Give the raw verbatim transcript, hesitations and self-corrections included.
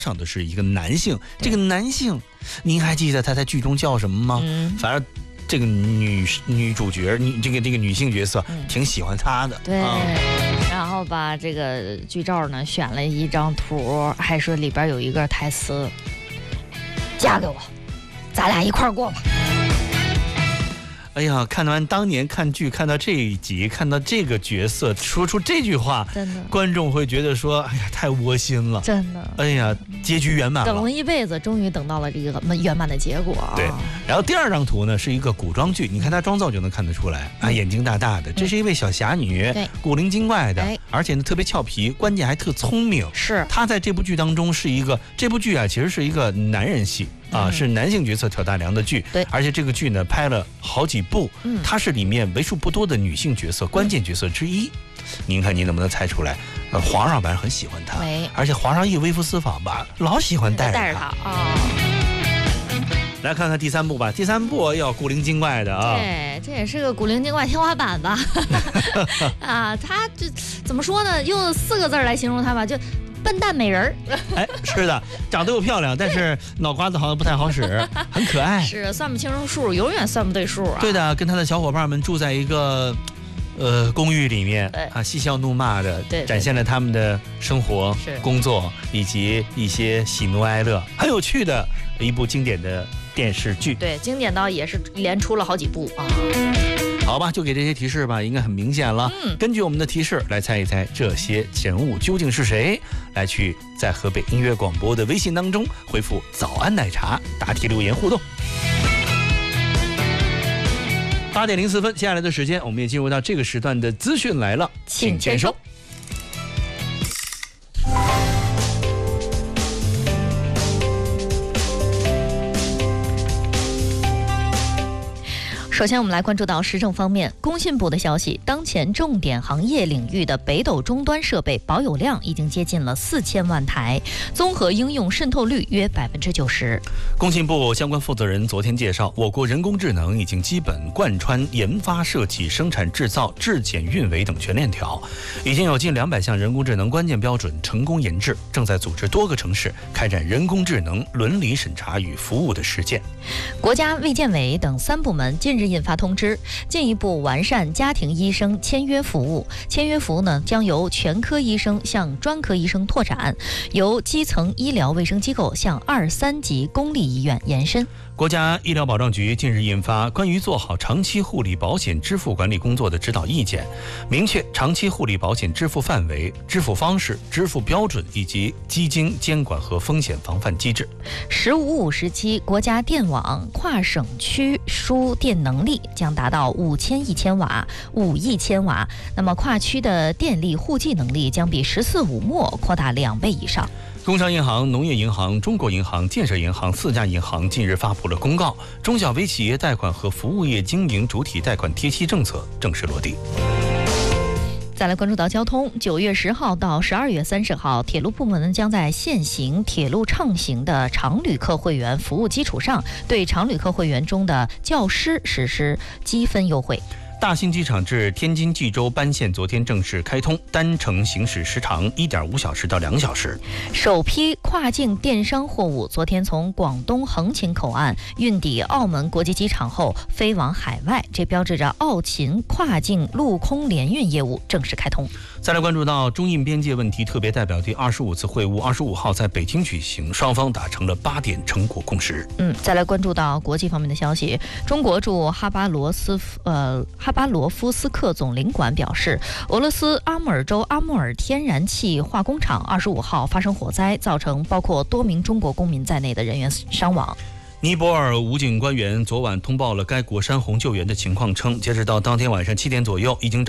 上的是一个男性，这个男性，您还记得他在剧中叫什么吗？嗯、反正这个女女主角，女这个这个女性角色、嗯、挺喜欢他的。 对、嗯，然后把这个剧照呢选了一张图，还说里边有一个台词：“嫁给我，咱俩一块儿过吧。” 哎呀，看完当年看剧，看到这一集，看到这个角色说出这句话， 真的， 观众会觉得说，哎呀，太窝心了， 真的。 哎呀，结局圆满了， 等了一辈子，终于等到了这个圆满的结果。 对。然后第二张图呢，是一个古装剧，你看她妆造就能看得出来啊，眼睛大大的，这是一位小侠女， 对， 古灵精怪的，而且呢特别俏皮，关键还特聪明。 是。 她在这部剧当中是一个，这部剧啊其实是一个男人戏。啊，是男性角色挑大梁的剧， 对， 而且这个剧呢拍了好几部，嗯，它是里面为数不多的女性角色、关键角色之一。您看，您能不能猜出来？呃，皇上反正很喜欢她，而且皇上一微服私访吧，老喜欢带着带着她啊。 来看看第三部吧，第三部要古灵精怪的啊， 对，这也是个古灵精怪天花板吧？啊，他这怎么说呢？用四个字来形容他吧，就。笨蛋美人儿， 哎，是的，长得又漂亮，但是脑瓜子好像不太好使，很可爱。 是算不清楚数，永远算不对数啊。 对的，跟他的小伙伴们住在一个呃公寓里面，啊，嬉笑怒骂的， 对， 展现了他们的生活、工作以及一些喜怒哀乐，很有趣的一部经典的电视剧。 对，经典到也是连出了好几部啊。 好吧，就给这些提示吧，应该很明显了。嗯，根据我们的提示来猜一猜这些人物究竟是谁，来去在河北音乐广播的微信当中回复“早安奶茶”答题留言互动。八点零四分，接下来的时间，我们也进入到这个时段的资讯来了，请签收。 首先我们来关注到时政方面，工信部的消息，当前重点行业领域的北斗终端设备保有量已经接近了四千万台，综合应用渗透率约百分之九十。 工信部相关负责人昨天介绍，我国人工智能已经基本贯穿研发、设计、生产、制造、质检、运维等全链条，已经有近两百项人工智能关键标准成功研制，正在组织多个城市开展人工智能伦理审查与服务的实践。 国家卫健委等三部门近日印发通知，进一步完善家庭医生签约服务。签约服务呢，将由全科医生向专科医生拓展，由基层医疗卫生机构向二三级公立医院延伸。 国家医疗保障局近日印发关于做好长期护理保险支付管理工作的指导意见，明确长期护理保险支付范围、支付方式、支付标准以及基金监管和风险防范机制。 十五五时期，国家电网跨省区输电能力将达到五千一千瓦、五亿千瓦，那么跨区的电力互计能力将比“十四五”末扩大两倍以上。 工商银行、农业银行、中国银行、建设银行四家银行近日发布了公告，中小微企业贷款和服务业经营主体贷款贴息政策正式落地。 再来关注到交通，九月十号到十二月三十号，铁路部门将在现行铁路畅行的常旅客会员服务基础上，对常旅客会员中的教师实施积分优惠。 大兴机场至天津蓟州班线昨天正式开通，单程行驶时长一点五小时到两小时。 首批跨境电商货物昨天从广东横琴口岸运抵澳门国际机场后飞往海外，这标志着澳秦跨境陆空联运业务正式开通。 再来关注到中印边界问题特别代表第二十五次会晤，二十五号在北京举行，双方达成了八点成果共识。 嗯，再来关注到国际方面的消息，中国驻哈巴罗斯呃哈巴罗夫斯克总领馆表示，俄罗斯阿穆尔州阿穆尔天然气化工厂二十五号发生火灾，造成包括多名中国公民在内的人员伤亡。 尼泊尔武警官员昨晚通报了该国山洪救援的情况，称截止到当天晚上七点左右，已经